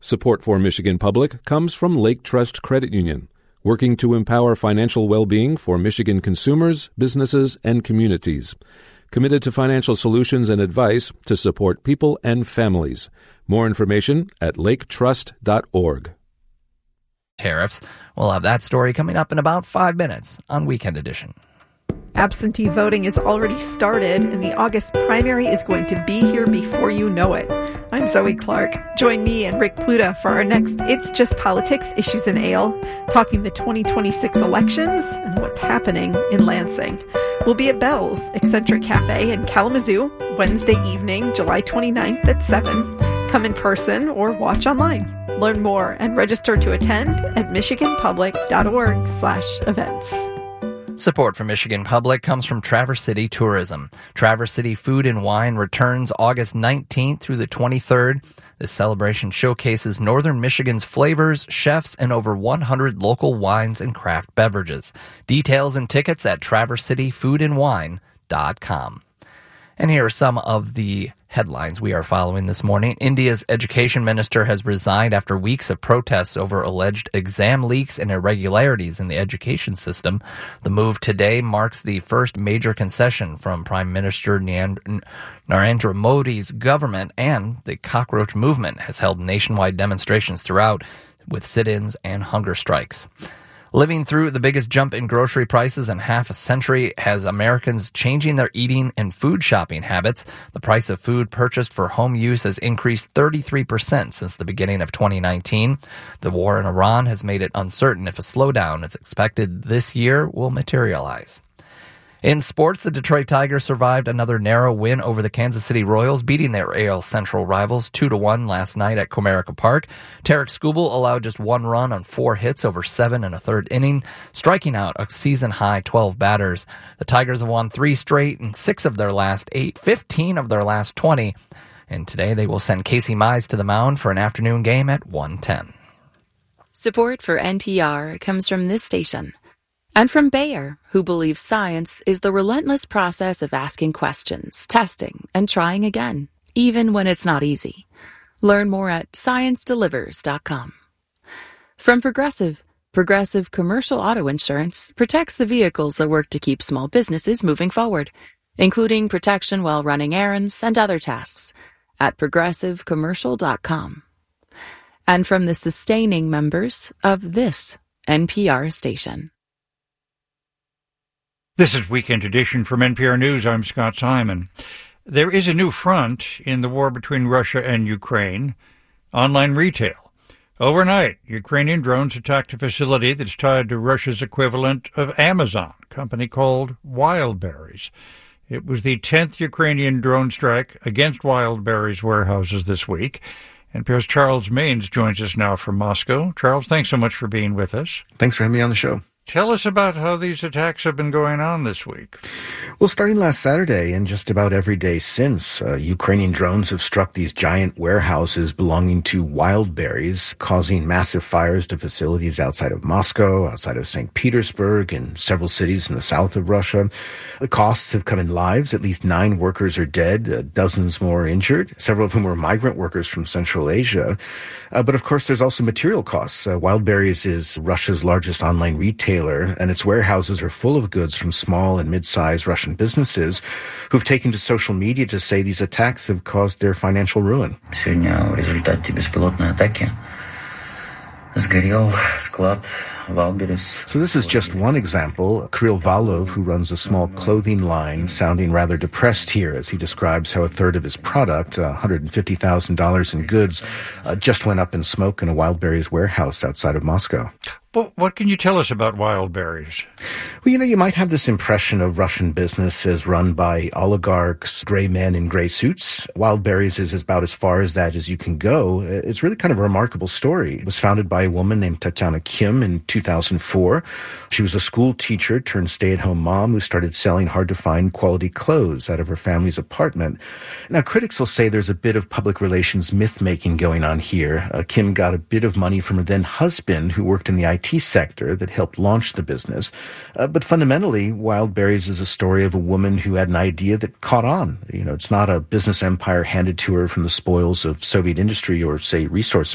Support for Michigan Public comes from Lake Trust Credit Union, working to empower financial well-being for Michigan consumers, businesses, and communities. Committed to financial solutions and advice to support people and families. More information at laketrust.org. Tariffs. We'll have that story coming up in about 5 minutes on Weekend Edition. Absentee voting is already started, and the August primary is going to be here before you know it. I'm Zoe Clark. Join me and Rick Pluta for our next It's Just Politics Issues and Ale, talking the 2026 elections and what's happening in Lansing. We'll be at Bell's Eccentric Cafe in Kalamazoo, Wednesday evening, July 29th at 7. Come in person or watch online. Learn more and register to attend at michiganpublic.org/events. Support for Michigan Public comes from Traverse City Tourism. Traverse City Food and Wine returns August 19th through the 23rd. This celebration showcases northern Michigan's flavors, chefs, and over 100 local wines and craft beverages. Details and tickets at traversityfoodandwine.com. And here are some of the headlines we are following this morning. India's education minister has resigned after weeks of protests over alleged exam leaks and irregularities in the education system. The move today marks the first major concession from Prime Minister Narendra Modi's government, and the cockroach movement has held nationwide demonstrations throughout with sit-ins and hunger strikes. Living through the biggest jump in grocery prices in half a century has Americans changing their eating and food shopping habits. The price of food purchased for home use has increased 33% since the beginning of 2019. The war in Iran has made it uncertain if a slowdown is expected this year will materialize. In sports, the Detroit Tigers survived another narrow win over the Kansas City Royals, beating their AL Central rivals 2-1 last night at Comerica Park. Tarek Skubal allowed just one run on 4 hits over 7 1/3 inning, striking out a season-high 12 batters. The Tigers have won 3 straight and 6 of their last 8, 15 of their last 20. And today they will send Casey Mize to the mound for an afternoon game at 1:10. Support for NPR comes from this station. And from Bayer, who believes science is the relentless process of asking questions, testing, and trying again, even when it's not easy. Learn more at ScienceDelivers.com. From Progressive Commercial Auto Insurance protects the vehicles that work to keep small businesses moving forward, including protection while running errands and other tasks, at ProgressiveCommercial.com. And from the sustaining members of this NPR station. This is Weekend Edition from NPR News. I'm Scott Simon. There is a new front in the war between Russia and Ukraine: online retail. Overnight, Ukrainian drones attacked a facility that's tied to Russia's equivalent of Amazon, a company called Wildberries. It was the 10th Ukrainian drone strike against Wildberries warehouses this week. NPR's Charles Maynes joins us now from Moscow. Charles, thanks so much for being with us. Thanks for having me on the show. Tell us about how these attacks have been going on this week. Well, starting last Saturday and just about every day since, Ukrainian drones have struck these giant warehouses belonging to Wildberries, causing massive fires to facilities outside of Moscow, outside of St. Petersburg, and several cities in the south of Russia. The costs have come in lives. At least 9 workers are dead, dozens more injured, several of whom were migrant workers from Central Asia. But of course, there's also material costs. Wildberries is Russia's largest online retailer, and its warehouses are full of goods from small and mid-sized Russian businesses who've taken to social media to say these attacks have caused their financial ruin. Сегодня в результате беспилотной атаки сгорел склад Wildberries. So this is just one example. Kirill Valov, who runs a small clothing line, sounding rather depressed here as he describes how a third of his product, $150,000 in goods, just went up in smoke in a Wildberries warehouse outside of Moscow. Well, what can you tell us about Wildberries? Well, you might have this impression of Russian business as run by oligarchs, gray men in gray suits. Wildberries is about as far as that as you can go. It's really kind of a remarkable story. It was founded by a woman named Tatiana Kim in 2004. She was a school teacher turned stay-at-home mom who started selling hard-to-find quality clothes out of her family's apartment. Now, critics will say there's a bit of public relations myth-making going on here. Kim got a bit of money from her then-husband, who worked in the IT sector, that helped launch the business. But fundamentally, Wildberries is a story of a woman who had an idea that caught on. It's not a business empire handed to her from the spoils of Soviet industry or, say, resource